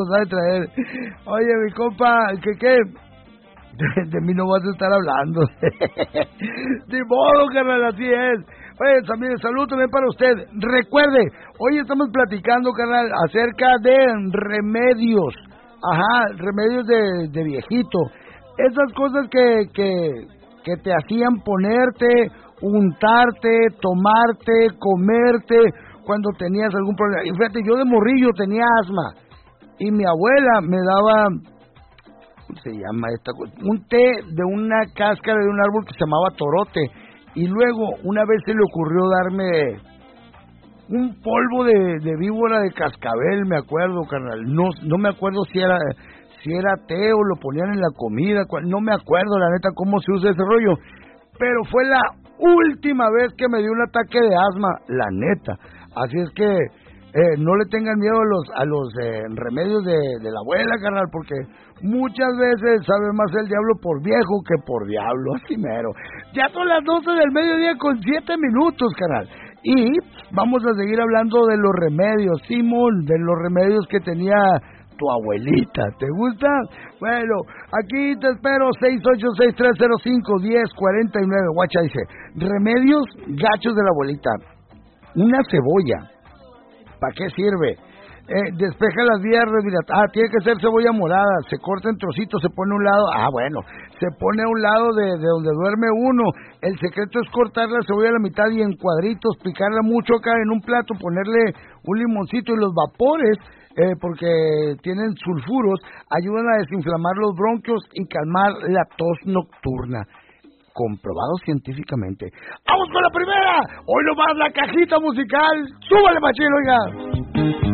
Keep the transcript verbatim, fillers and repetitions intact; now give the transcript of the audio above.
sabe traer. Oye, mi compa, ¿qué qué? De, de mí no vas a estar hablando. De modo, carnal, así es. Oye, también salud también para usted. Recuerde, hoy estamos platicando, carnal, acerca de remedios. Ajá, remedios de, de viejito. Esas cosas que, que, que te hacían ponerte, untarte, tomarte, comerte cuando tenías algún problema. Y fíjate, yo de morrillo tenía asma. Y mi abuela me daba, ¿cómo se llama esta cosa? Un té de una cáscara de un árbol que se llamaba torote. Y luego, una vez se le ocurrió darme un polvo de, de víbora de cascabel, me acuerdo, carnal. No, no me acuerdo si era, si era té o lo ponían en la comida. No me acuerdo, la neta, cómo se usa ese rollo. Pero fue la última vez que me dio un ataque de asma, la neta. Así es que eh, no le tengan miedo a los a los eh, remedios de, de la abuela, carnal, porque muchas veces sabe más el diablo por viejo que por diablo, así mero. Ya son las doce del mediodía con siete minutos, carnal. Y vamos a seguir hablando de los remedios, Simón, de los remedios que tenía tu abuelita. ¿Te gusta? Bueno, aquí te espero, seis ocho seis tres cero cinco uno cero cuatro nueve. Guacha dice, remedios gachos de la abuelita. Una cebolla, ¿para qué sirve? Eh, despeja las vías respiratorias. Ah, tiene que ser cebolla morada. Se corta en trocitos, se pone a un lado. Ah, bueno, se pone a un lado de, de donde duerme uno. El secreto es cortar la cebolla a la mitad y en cuadritos, picarla mucho acá en un plato, ponerle un limoncito y los vapores, eh, porque tienen sulfuros, ayudan a desinflamar los bronquios y calmar la tos nocturna. Comprobado científicamente. ¡Vamos con la primera! Hoy nomás la cajita musical. ¡Súbale, machín, oiga!